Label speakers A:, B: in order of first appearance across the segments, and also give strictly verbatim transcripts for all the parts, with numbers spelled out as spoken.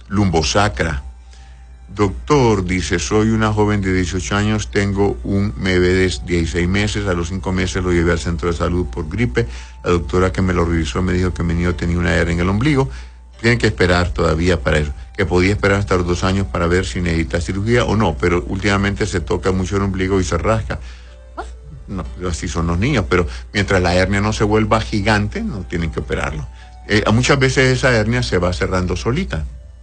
A: lumbosacra. Doctor, dice, soy una joven de dieciocho años, tengo un bebé de dieciséis meses, a los cinco meses lo llevé al centro de salud por gripe, la doctora que me lo revisó me dijo que mi niño tenía una hernia en el ombligo, tienen que esperar todavía para eso, que podía esperar hasta los dos años para ver si necesita cirugía o no, pero últimamente se toca mucho el ombligo y se rasca. No, así son los niños, pero mientras la hernia no se vuelva gigante, no tienen que operarlo. Eh, muchas veces esa hernia se va cerrando solita.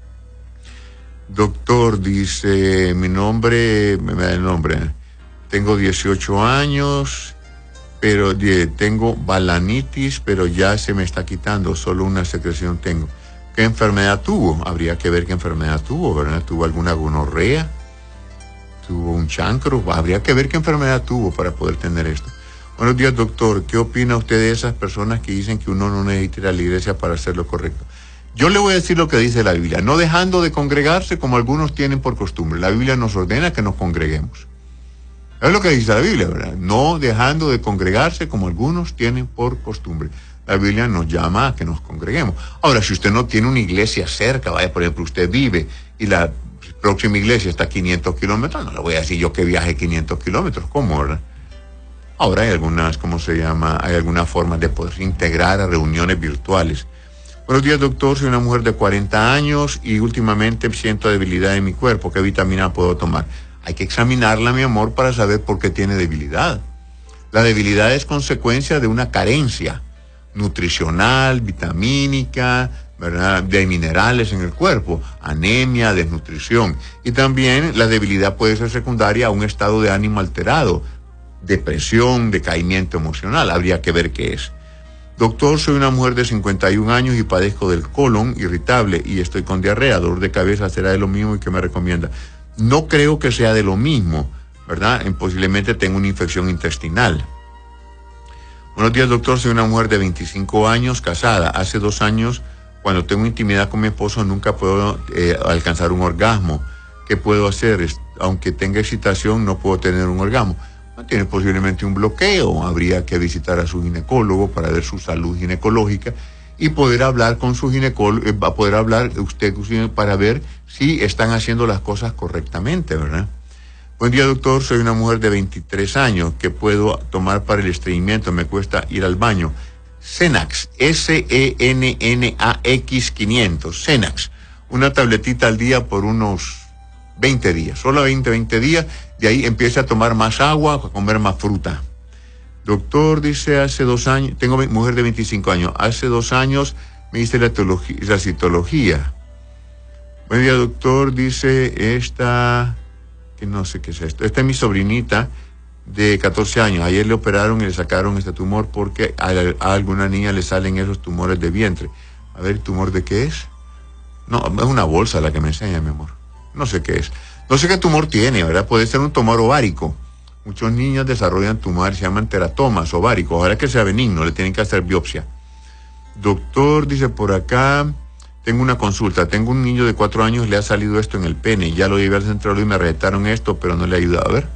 A: Doctor, dice, mi nombre, me da el nombre, tengo dieciocho años, pero die, tengo balanitis, pero ya se me está quitando, solo una secreción tengo. ¿Qué enfermedad tuvo? Habría que ver qué enfermedad tuvo, ¿verdad? ¿Tuvo alguna gonorrea? ¿Tuvo un chancro? Habría que ver qué enfermedad tuvo para poder tener esto. Buenos días, doctor. ¿Qué opina usted de esas personas que dicen que uno no necesita ir a la iglesia para hacer lo correcto? Yo le voy a decir lo que dice la Biblia, no dejando de congregarse como algunos tienen por costumbre. La Biblia nos ordena que nos congreguemos. Es lo que dice la Biblia, ¿verdad? No dejando de congregarse como algunos tienen por costumbre. La Biblia nos llama a que nos congreguemos. Ahora, si usted no tiene una iglesia cerca, vaya, por ejemplo, usted vive y la próxima iglesia está a quinientos kilómetros, no le voy a decir yo que viaje quinientos kilómetros, ¿cómo, verdad? Ahora hay algunas, ¿cómo se llama? Hay algunas formas de poder integrar a reuniones virtuales. Buenos días, doctor. Soy una mujer de cuarenta años y últimamente siento debilidad en mi cuerpo. ¿Qué vitamina puedo tomar? Hay que examinarla, mi amor, para saber por qué tiene debilidad. La debilidad es consecuencia de una carencia nutricional, vitamínica, ¿verdad?, de minerales en el cuerpo, anemia, desnutrición. Y también la debilidad puede ser secundaria a un estado de ánimo alterado, depresión, decaimiento emocional. Habría que ver qué es. Doctor, soy una mujer de cincuenta y un años y padezco del colon irritable y estoy con diarrea, dolor de cabeza. ¿Será de lo mismo y qué me recomienda? No creo que sea de lo mismo, ¿verdad? Posiblemente tenga una infección intestinal. Buenos días, doctor. Soy una mujer de veinticinco años, casada. Hace dos años, cuando tengo intimidad con mi esposo, nunca puedo eh, alcanzar un orgasmo. ¿Qué puedo hacer? Aunque tenga excitación, no puedo tener un orgasmo. Tiene posiblemente un bloqueo, habría que visitar a su ginecólogo para ver su salud ginecológica y poder hablar con su ginecólogo, va a poder hablar usted para ver si están haciendo las cosas correctamente, ¿verdad? Buen día, doctor, soy una mujer de veintitrés años, ¿qué puedo tomar para el estreñimiento? Me cuesta ir al baño. Cenax, S E N N A X quinientos, Cenax, una tabletita al día por unos veinte días, solo veinte, veinte días, de ahí empieza a tomar más agua, a comer más fruta. Doctor, dice, hace dos años, tengo mujer de veinticinco años, hace dos años me hice la, teología, la citología. Buen día, doctor, dice, esta, que no sé qué es esto, esta es mi sobrinita de catorce años, ayer le operaron y le sacaron este tumor porque a, a alguna niña le salen esos tumores de vientre. A ver, ¿tumor de qué es? No, es una bolsa la que me enseña, mi amor. No sé qué es. No sé qué tumor tiene, ¿verdad? Puede ser un tumor ovárico. Muchos niños desarrollan tumores, se llaman teratomas ováricos. Ojalá que sea benigno, le tienen que hacer biopsia. Doctor, dice por acá, tengo una consulta. Tengo un niño de cuatro años, le ha salido esto en el pene. Ya lo llevé al centro y me recetaron esto, pero no le ha ayudado. A ver.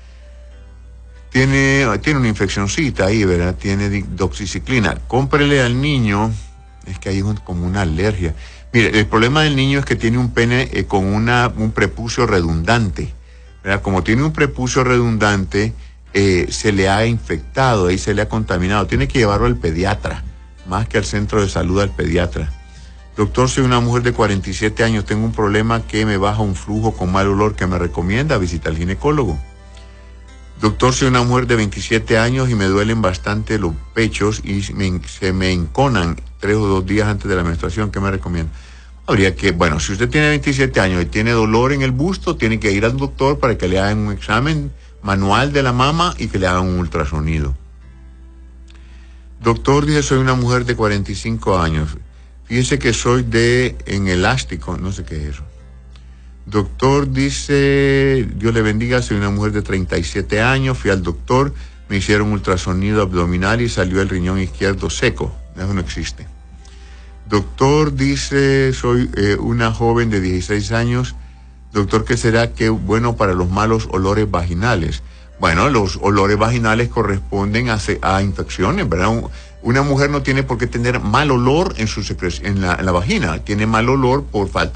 A: Tiene, tiene una infeccióncita ahí, ¿verdad? Tiene doxiciclina. Cómprele al niño, es que hay un, como una alergia. Mire, el problema del niño es que tiene un pene eh, con una, un prepucio redundante, ¿verdad? Como tiene un prepucio redundante, eh, se le ha infectado, ahí se le ha contaminado. Tiene que llevarlo al pediatra, más que al centro de salud al pediatra. Doctor, soy una mujer de cuarenta y siete años, tengo un problema que me baja un flujo con mal olor que me recomienda visitar al ginecólogo. Doctor, soy una mujer de veintisiete años y me duelen bastante los pechos y me, se me enconan tres o dos días antes de la menstruación. ¿Qué me recomienda? Habría que, bueno, si usted tiene veintisiete años y tiene dolor en el busto, tiene que ir al doctor para que le hagan un examen manual de la mama y que le hagan un ultrasonido. Doctor, dice, soy una mujer de cuarenta y cinco años. Fíjese que soy de en elástico, no sé qué es eso. Doctor, dice, Dios le bendiga, soy una mujer de treinta y siete años, fui al doctor, me hicieron ultrasonido abdominal y salió el riñón izquierdo seco. Eso no existe. Doctor, dice, soy eh, una joven de dieciséis años. Doctor, ¿qué será que bueno para los malos olores vaginales? Bueno, los olores vaginales corresponden a, a infecciones, ¿verdad? Una mujer no tiene por qué tener mal olor en, su secre- en, la, en la vagina, tiene mal olor por falta